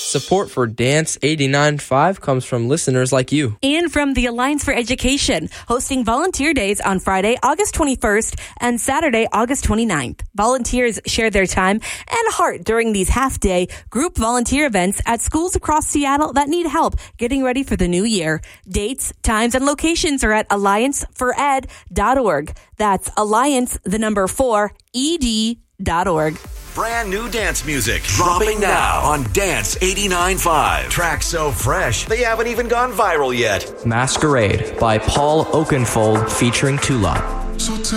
Support for Dance 89.5 comes from listeners like you. And from the Alliance for Education, hosting volunteer days on Friday, August 21st and Saturday, August 29th. Volunteers share their time and heart during these half-day group volunteer events at schools across Seattle that need help getting ready for the new year. Dates, times, and locations are at alliancefored.org. That's alliance4ed.org. Brand new dance music dropping now on Dance 89.5. Tracks so fresh, they haven't even gone viral yet. Masquerade by Paul Oakenfold featuring Tula.